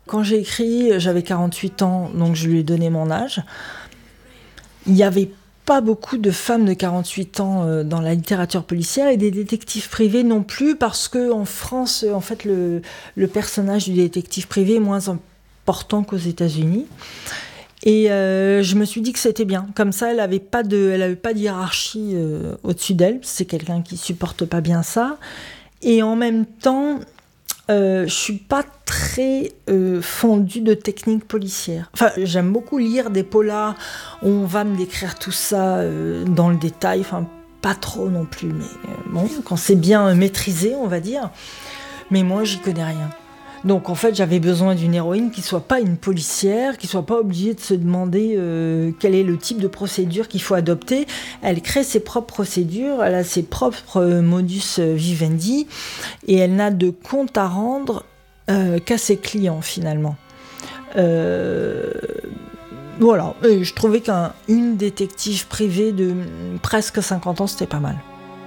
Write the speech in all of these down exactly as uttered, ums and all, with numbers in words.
Quand j'ai écrit, j'avais quarante-huit ans, donc je lui ai donné mon âge. Il n'y avait pas beaucoup de femmes de quarante-huit ans dans la littérature policière et des détectives privés non plus, parce qu'en France, en fait, le, le personnage du détective privé est moins important qu'aux États-Unis. Et euh, je me suis dit que c'était bien. Comme ça, elle n'avait pas de, elle avait pas de hiérarchie euh, au-dessus d'elle. C'est quelqu'un qui supporte pas bien ça. Et en même temps, euh, je suis pas très euh, fondue de techniques policières. Enfin, j'aime beaucoup lire des polars où on va me décrire tout ça euh, dans le détail. Enfin, pas trop non plus, mais euh, bon, quand c'est bien maîtrisé, on va dire. Mais moi, j'y connais rien. Donc en fait, j'avais besoin d'une héroïne qui soit pas une policière, qui soit pas obligée de se demander euh, quel est le type de procédure qu'il faut adopter. Elle crée ses propres procédures, elle a ses propres modus vivendi et elle n'a de compte à rendre euh, qu'à ses clients finalement. Euh, voilà, et je trouvais qu'une détective privée de presque cinquante ans, c'était pas mal.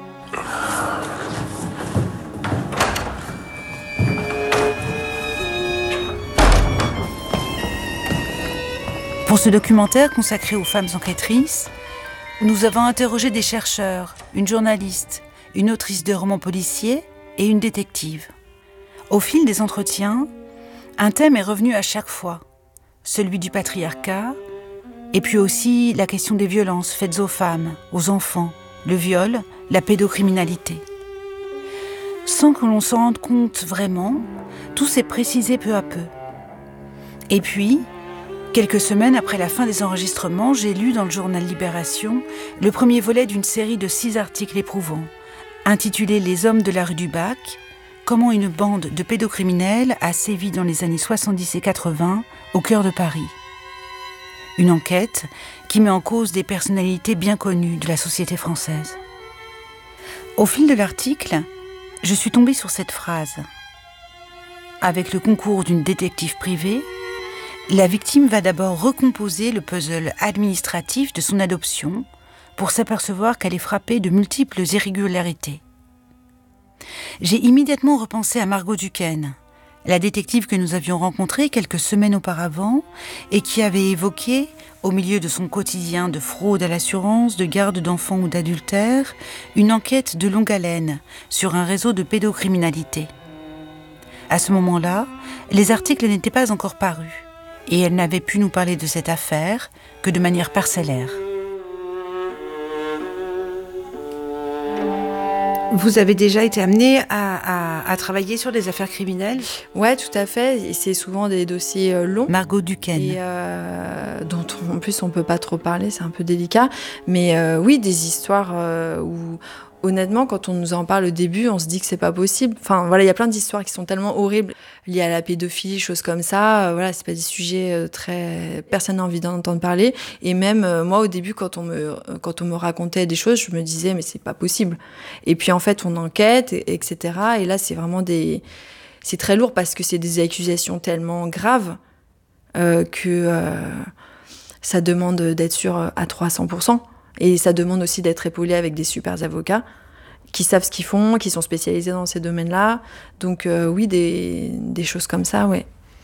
Pour ce documentaire consacré aux femmes enquêtrices, nous avons interrogé des chercheurs, une journaliste, une autrice de romans policiers et une détective. Au fil des entretiens, un thème est revenu à chaque fois, celui du patriarcat, et puis aussi la question des violences faites aux femmes, aux enfants, le viol, la pédocriminalité. Sans que l'on s'en rende compte vraiment, tout s'est précisé peu à peu. Et puis, quelques semaines après la fin des enregistrements, j'ai lu dans le journal Libération le premier volet d'une série de six articles éprouvants, intitulé « Les hommes de la rue du Bac », comment une bande de pédocriminels a sévi dans les années soixante-dix et quatre-vingts au cœur de Paris. Une enquête qui met en cause des personnalités bien connues de la société française. Au fil de l'article, je suis tombée sur cette phrase. Avec le concours d'une détective privée, la victime va d'abord recomposer le puzzle administratif de son adoption pour s'apercevoir qu'elle est frappée de multiples irrégularités. J'ai immédiatement repensé à Margot Duquesne, la détective que nous avions rencontrée quelques semaines auparavant et qui avait évoqué, au milieu de son quotidien de fraude à l'assurance, de garde d'enfants ou d'adultère, une enquête de longue haleine sur un réseau de pédocriminalité. À ce moment-là, les articles n'étaient pas encore parus. Et elle n'avait pu nous parler de cette affaire que de manière parcellaire. Vous avez déjà été amenée à, à, à travailler sur des affaires criminelles ? Ouais, tout à fait. Et c'est souvent des dossiers euh, longs. Margot Duquesne. Et euh, dont on, en plus on peut pas trop parler, c'est un peu délicat. Mais euh, oui, des histoires euh, où... Honnêtement, quand on nous en parle au début, on se dit que c'est pas possible. Enfin, voilà, il y a plein d'histoires qui sont tellement horribles liées à la pédophilie, choses comme ça. Euh, voilà, c'est pas des sujets euh, très... Personne n'a envie d'en entendre parler. Et même, euh, moi, au début, quand on me, quand on me racontait des choses, je me disais, mais c'est pas possible. Et puis, en fait, on enquête, et, etc. Et là, c'est vraiment des... C'est très lourd parce que c'est des accusations tellement graves euh, que euh, ça demande d'être sûr à trois cents pour cent. Et ça demande aussi d'être épaulé avec des super avocats qui savent ce qu'ils font, qui sont spécialisés dans ces domaines-là. Donc euh, oui, des, des choses comme ça, ouais.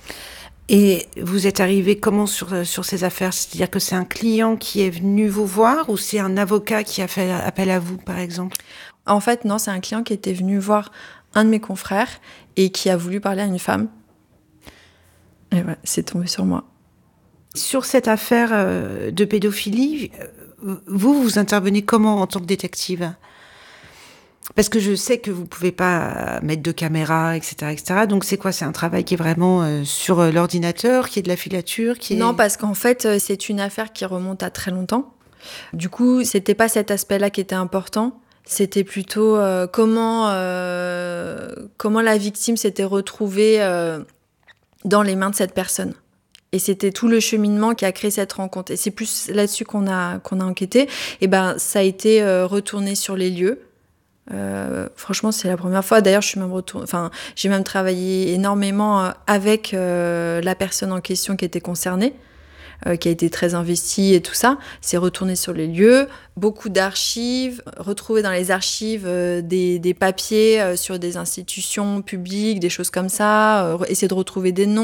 Et vous êtes arrivé comment sur, sur ces affaires ? C'est-à-dire que c'est un client qui est venu vous voir ou c'est un avocat qui a fait appel à vous, par exemple ? En fait, non, c'est un client qui était venu voir un de mes confrères et qui a voulu parler à une femme. Et voilà, c'est tombé sur moi. Sur cette affaire euh, de pédophilie, vous, vous intervenez comment en tant que détective ? Parce que je sais que vous pouvez pas mettre de caméra, et cetera, et cetera. Donc c'est quoi ? C'est un travail qui est vraiment euh, sur l'ordinateur, qui est de la filature, qui est... Non, parce qu'en fait, c'est une affaire qui remonte à très longtemps. Du coup, c'était pas cet aspect-là qui était important. C'était plutôt euh, comment euh, comment la victime s'était retrouvée euh, dans les mains de cette personne. Et c'était tout le cheminement qui a créé cette rencontre. Et c'est plus là-dessus qu'on a, qu'on a enquêté. Et ben, ça a été euh, retourné sur les lieux. Euh, franchement, c'est la première fois. D'ailleurs, je suis même retourne... enfin, j'ai même travaillé énormément avec euh, la personne en question qui était concernée, euh, qui a été très investie et tout ça. C'est retourné sur les lieux. Beaucoup d'archives. Retrouver dans les archives euh, des, des papiers euh, sur des institutions publiques, des choses comme ça. Euh, essayer de retrouver des noms.